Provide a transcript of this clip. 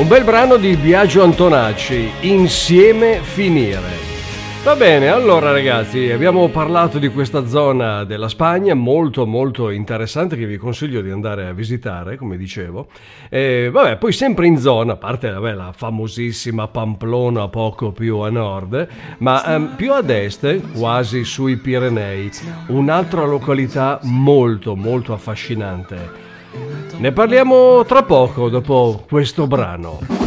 Un bel brano di Biagio Antonacci, Insieme finire. Va bene, allora ragazzi, abbiamo parlato di questa zona della Spagna molto molto interessante che vi consiglio di andare a visitare, come dicevo. Vabbè, poi sempre in zona, a parte la famosissima Pamplona poco più a nord, ma più ad est, quasi sui Pirenei, un'altra località molto molto affascinante. Ne parliamo tra poco dopo questo brano.